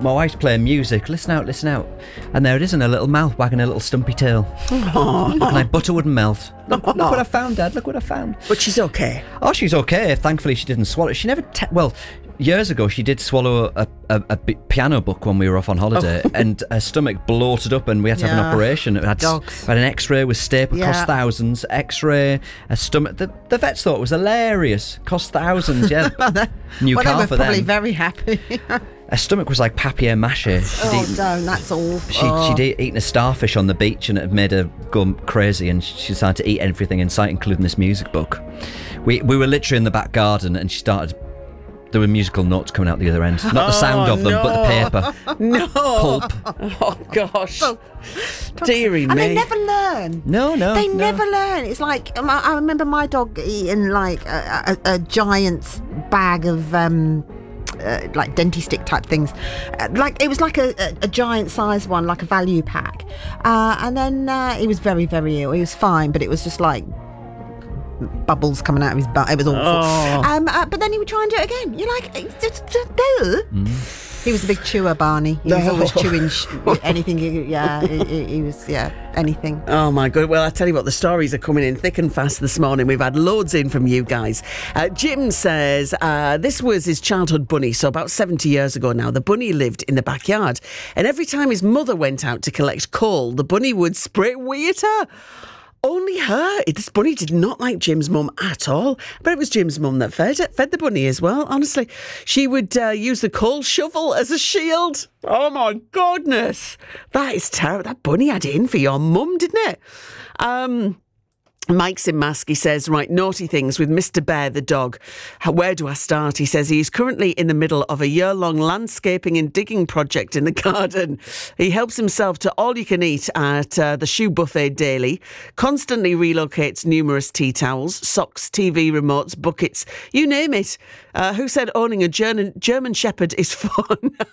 my wife's playing music. Listen out. And there it is in her little mouth, wagging her little stumpy tail. And I butterwood mouth. Look what I found, Dad. Look what I found. But she's okay. Oh, she's okay. Thankfully, she didn't swallow. She never... years ago, she did swallow a piano book when we were off on holiday, and her stomach bloated up, and we had to have an operation. It had an X-ray with staple, cost thousands. X-ray, a stomach. The vets thought it was hilarious. Cost thousands. Yeah, new car for them. Probably very happy. Her stomach was like papier-mâché. Don't, that's awful. She'd eaten a starfish on the beach, and it had made her go crazy, and she decided to eat everything in sight, including this music book. We were literally in the back garden, and she started... There were musical notes coming out the other end. Not the sound of them, but the paper. No. Pulp. Oh, gosh. Dearie me. And they never learn. No. They never learn. It's like, I remember my dog eating like a giant's bag of... like dentist type things, like it was like a giant size one, like a value pack, and then he was very, very ill. He was fine, but it was just like bubbles coming out of his butt. It was awful. But then he would try and do it again. You're like, He was a big chewer, Barney. He was always chewing anything. He was anything. Oh my God. Well, I tell you what, the stories are coming in thick and fast this morning. We've had loads in from you guys. Jim says this was his childhood bunny, so about 70 years ago now. The bunny lived in the backyard, and every time his mother went out to collect coal, the bunny would spray wee at her. Only her. This bunny did not like Jim's mum at all. But it was Jim's mum that fed the bunny as well, honestly. She would use the coal shovel as a shield. Oh, my goodness. That is terrible. That bunny had it in for your mum, didn't it? Mike's in Mask. He says, right, naughty things with Mr. Bear the dog. Where do I start? He says he's currently in the middle of a year-long landscaping and digging project in the garden. He helps himself to all you can eat at the shoe buffet daily, constantly relocates numerous tea towels, socks, TV remotes, buckets, you name it. Who said owning a German Shepherd is fun?